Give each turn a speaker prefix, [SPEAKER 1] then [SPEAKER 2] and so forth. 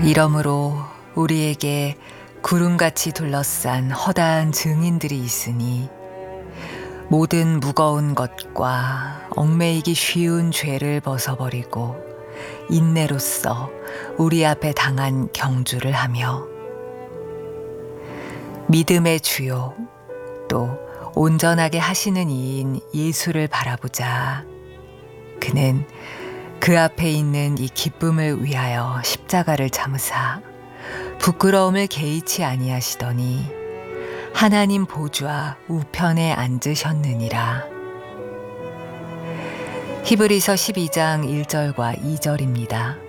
[SPEAKER 1] 이러므로 우리에게 구름같이 둘러싼 허다한 증인들이 있으니 모든 무거운 것과 얽매이기 쉬운 죄를 벗어버리고 인내로써 우리 앞에 당한 경주를 하며 믿음의 주요 또 온전하게 하시는 이인 예수를 바라보자. 그는 그 앞에 있는 이 기쁨을 위하여 십자가를 참으사 부끄러움을 개의치 아니하시더니 하나님 보좌 우편에 앉으셨느니라. 히브리서 12장 1절과 2절입니다.